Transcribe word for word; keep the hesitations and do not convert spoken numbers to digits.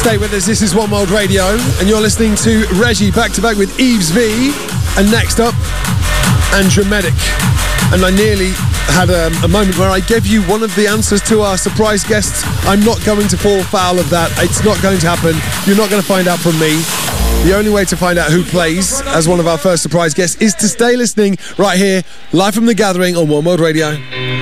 Stay with us, this is One World Radio, and you're listening to Reggie back to back with Eves V, and next up, Andromedic. And I nearly had a, a moment where I gave you one of the answers to our surprise guests. I'm not going to fall foul of that. It's not going to happen. You're not going to find out from me. The only way to find out who plays as one of our first surprise guests is to stay listening right here, live from the Gathering on One World Radio.